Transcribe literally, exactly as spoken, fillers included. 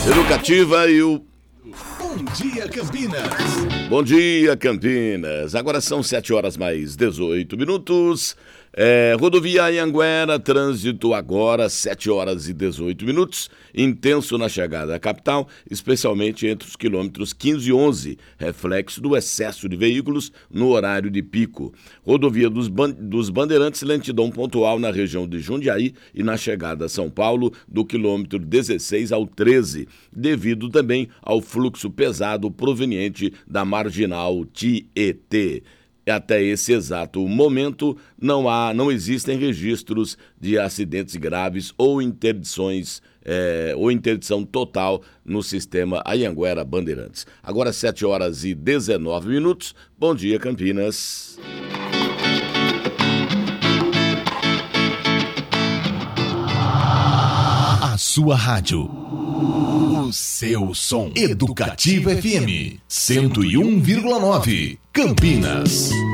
Educativa e o... Bom dia, Campinas. Bom dia, Campinas. Agora são sete horas mais dezoito minutos. É, rodovia Anhanguera, trânsito agora, sete horas e dezoito minutos. Intenso na chegada à capital, especialmente entre os quilômetros quinze e onze, reflexo do excesso de veículos no horário de pico. Rodovia dos, ban- dos Bandeirantes, lentidão pontual na região de Jundiaí e na chegada a São Paulo, do quilômetro dezesseis ao treze, devido também ao fluxo pesado proveniente da marginal Tietê. Até esse exato momento, não há, não existem registros de acidentes graves ou interdições, é, ou interdição total no sistema Anhanguera Bandeirantes. Agora sete horas e dezenove minutos. Bom dia, Campinas. A sua rádio. O seu som. Educativa F M. cento e um vírgula nove. Campinas.